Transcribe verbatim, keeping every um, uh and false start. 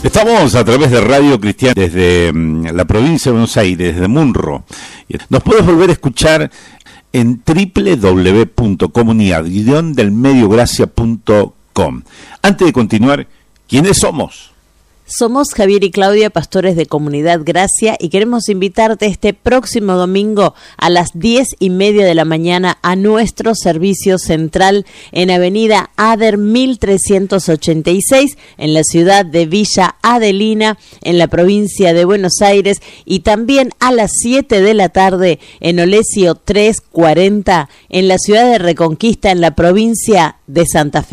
Estamos a través de Radio Cristiana desde um, la provincia de Buenos Aires, desde Munro. Nos puedes volver a escuchar en doble u doble u doble u punto comunidad guion del medio gracia punto com. Antes de continuar, ¿quiénes somos? Somos Javier y Claudia, pastores de Comunidad Gracia, y queremos invitarte este próximo domingo a las diez y media de la mañana a nuestro servicio central en Avenida Ader mil trescientos ochenta y seis en la ciudad de Villa Adelina, en la provincia de Buenos Aires, y también a las siete de la tarde en Olesio trescientos cuarenta en la ciudad de Reconquista, en la provincia de Santa Fe.